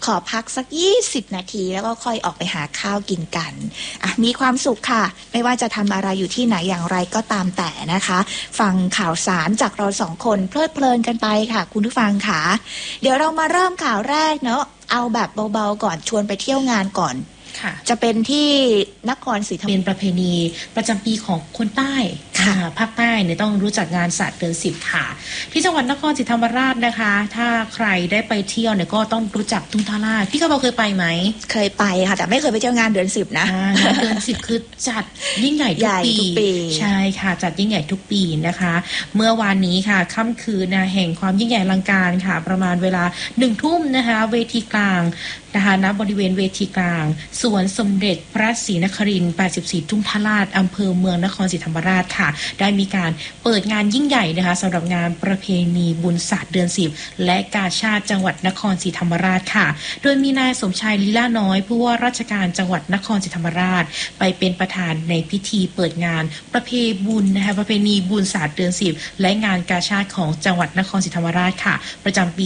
ขอพักสัก20 นาทีแล้วก็ค่อยออกไปหาข้าวกินกันมีความสุขค่ะไม่ว่าจะทำอะไรอยู่ที่ไหนอย่างไรก็ตามแต่นะคะฟังข่าวสารจากเรา2 คนเพลิดเพลินกันไปค่ะคุณผู้ฟังค่ะเดี๋ยวเรามาเริ่มข่าวแรกเนาะเอาแบบเบาๆก่อนชวนไปเที่ยวงานก่อนจะเป็นที่นครศรีธรรมราชเป็นประเพณีประจำปีของคนใต้ภาคใต้เนี่ยต้องรู้จักงานศาสตร์เดือน10ค่ะที่จังหวัดนครศรีธรรมราชนะคะถ้าใครได้ไปเที่ยวเนี่ยก็ต้องรู้จักทุ่งท่าลาดพี่กระเบาเคยไปไหมเคยไปค่ะแต่ไม่เคยไปเที่ยวงานเดือน10นะงานเดือน10คือจัดยิ่งใหญ่ทุกปีใช่ค่ะจัดยิ่งใหญ่ทุกปีนะคะเมื่อวานนี้ค่ะค่ำคืนแห่งความยิ่งใหญ่อลังการค่ะประมาณเวลา 1 ทุ่มนะคะเวทีกลางนะคะณบริเวณเวทีกลางสวนสมเด็จพระศรีนครินทร์84ทุ่งท่าลาดอำเภอเมืองนครศรีธรรมราชค่ะได้มีการเปิดงานยิ่งใหญ่นะคะสำหรับงานประเพณีบุญศาสตร์เดือน10และกาชาดจังหวัดนครศรีธรรมราชค่ะโดยมีนายสมชายลีลาน้อยผู้ว่าราชการจังหวัดนครศรีธรรมราชไปเป็นประธานในพิธีเปิดงานประเพณีบุญนะคะประเพณีบุญศาสตร์เดือน10และงานกาชาดของจังหวัดนครศรีธรรมราชค่ะประจำปี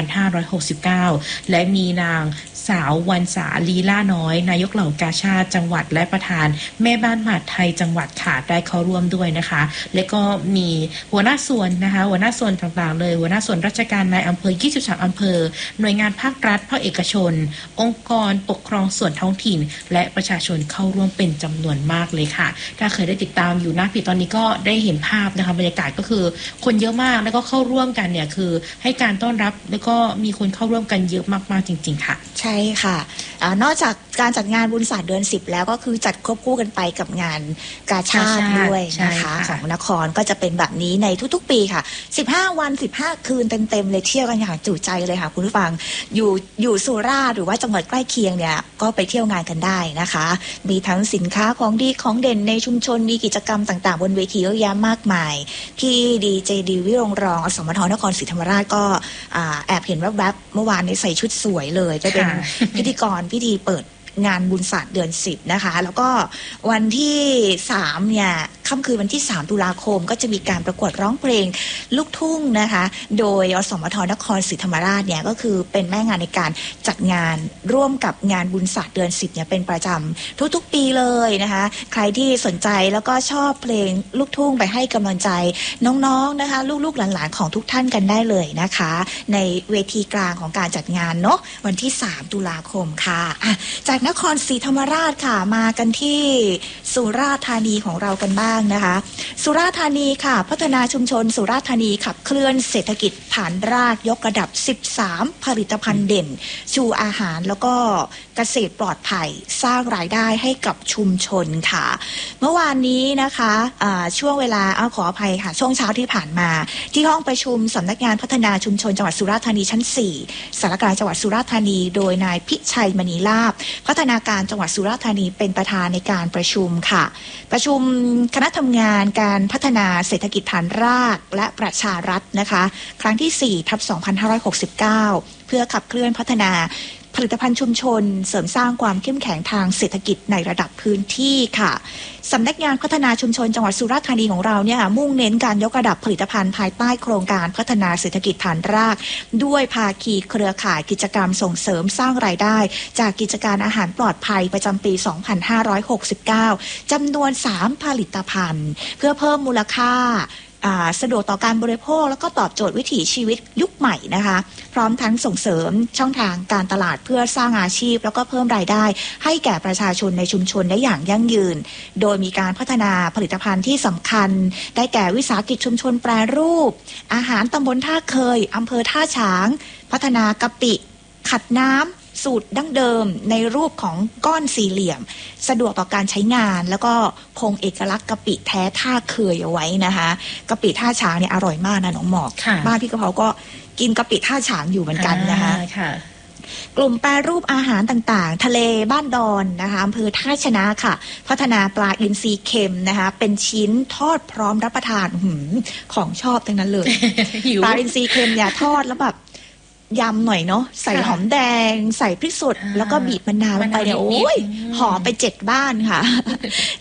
2569และมีนางสาววันษาลีลาน้อยนายกเหล่ากาชาดจังหวัดและประธานแม่บ้านมหาดไทยจังหวัดค่ะได้เข้าร่วมด้วยนะคะและก็มีหัวหน้าส่วนนะคะหัวหน้าส่วนต่างๆเลยหัวหน้าส่วนราชการในอำเภอ23อำเภอหน่วยงานภาครัฐภาคเอกชนองค์กรปกครองส่วนท้องถิ่นและประชาชนเข้าร่วมเป็นจำนวนมากเลยค่ะถ้าเคยได้ติดตามอยู่หน้าเพจตอนนี้ก็ได้เห็นภาพนะคะบรรยากาศก็คือคนเยอะมากแล้วก็เข้าร่วมกันเนี่ยคือให้การต้อนรับแล้วก็มีคนเข้าร่วมกันเยอะมากๆจริงๆค่ะใช่ค่ะนอกจากการจัดงานบุญศาสตร์เดือน10แล้วก็คือจัดควบคู่กันไปกับงานกาชาดด้วยนะคะของนครก็จะเป็นแบบนี้ในทุกๆปีค่ะ15 วัน15 คืนเต็มๆเลยเที่ยวกันอย่างจุใจเลยค่ะคุณผู้ฟังอยู่สุราษฎร์หรือว่าจังหวัดใกล้เคียงเนี่ยก็ไปเที่ยวงานกันได้นะคะมีทั้งสินค้าของดีของเด่นในชุมชนมีกิจกรรมต่างๆบนเวทีเยอะแยะมากมายที่ดีเจดีวิรงรองอสมทนครศรีธรรมราชก็แอบเห็นแวบๆเมื่อวานในใส่ชุดสวยเลยจะเป็นพิธีกรพิธีเปิดงานบุญศาสตร์เดือน10นะคะแล้วก็วันที่3เนี่ยค่ำคืนวันที่3 ตุลาคมก็จะมีการประกวดร้องเพลงลูกทุ่งนะคะโดยอสมทนครศรีธรรมราชเนี่ยก็คือเป็นแม่งานในการจัดงานร่วมกับงานบุญศาสตร์เดือน10เนี่ยเป็นประจำทุกๆปีเลยนะคะใครที่สนใจแล้วก็ชอบเพลงลูกทุ่งไปให้กำลังใจน้องๆนะคะลูกๆหลานๆของทุกท่านกันได้เลยนะคะในเวทีกลางของการจัดงานเนาะวันที่3 ตุลาคมค่ะจากนครศรีธรรมราชค่ะมากันที่สุราษฎร์ธานีของเรากันบ้างนะคะสุราษฎร์ธานีค่ะพัฒนาชุมชนสุราษฎร์ธานีขับเคลื่อนเศรษฐกิจฐานรากยกระดับ13ผลิตภัณฑ์เด่นชูอาหารแล้วก็เกษตรปลอดภัยสร้างรายได้ให้กับชุมชนค่ะเมื่อวานนี้นะคะช่วงเวลาขออภัยค่ะช่วงเช้าที่ผ่านมาที่ห้องประชุมสำนักงานพัฒนาชุมชนจังหวัดสุราษฎร์ธานีชั้น4สารกลางจังหวัดสุราษฎร์ธานีโดยนายพิชัยมณีลาภพัฒนาการจังหวัดสุราษฎร์ธานีเป็นประธานในการประชุมค่ะประชุมคณะทำงานการพัฒนาเศรษฐกิจฐานรากและประชารัฐนะคะครั้งที่4/2569เพื่อขับเคลื่อนพัฒนาผลิตภัณฑ์ชุมชนเสริมสร้างความเข้มแข็งทางเศรษฐกิจในระดับพื้นที่ค่ะสำนักงานพัฒนาชุมชนจังหวัดสุราษฎร์ธานีของเราเนี่ยมุ่งเน้นการยกระดับผลิตภัณฑ์ภายใต้โครงการพัฒนาเศรษฐกิจฐานรากด้วยภาคีเครือข่ายกิจกรรมส่งเสริมสร้างรายได้จากกิจการอาหารปลอดภัยประจำปี 2569 จำนวน3ผลิตภัณฑ์เพื่อเพิ่มมูลค่าสะดวกต่อการบริโภคแล้วก็ตอบโจทย์วิถีชีวิตยุคใหม่นะคะพร้อมทั้งส่งเสริมช่องทางการตลาดเพื่อสร้างอาชีพแล้วก็เพิ่มรายได้ให้แก่ประชาชนในชุมชนได้อย่างยั่งยืนโดยมีการพัฒนาผลิตภัณฑ์ที่สำคัญได้แก่วิสาหกิจชุมชนแปรรูปอาหารตำบลท่าเคยอำเภอท่าฉางพัฒนากะปิขัดน้ำสูตรดั้งเดิมในรูปของก้อนสี่เหลี่ยมสะดวกต่อการใช้งานแล้วก็คงเอกลักษณ์กะปิแท้ท่าเคยเอาไว้นะคะกะปิท่าฉางเนี่ยอร่อยมากนะน้องหมอกบ้านพี่กะเพราก็กินกะปิท่าฉางอยู่เหมือนกันนะคะกลุ่มแปรรูปอาหารต่างๆทะเลบ้านดอนนะคะอำเภอท่าชนะค่ะพัฒนาปลาอินทรีเค็มนะคะเป็นชิ้นทอดพร้อมรับประทานของชอบทั้งนั้นเลย ปลาอินทรีเค็มเนี่ยทอดแล้วแบบยำหน่อยเนาะใส่หอมแดงใส่พริกสดแล้วก็บีบมะนาวลงไปเนี่ยโอ้ยหอมไป7 บ้านค่ะ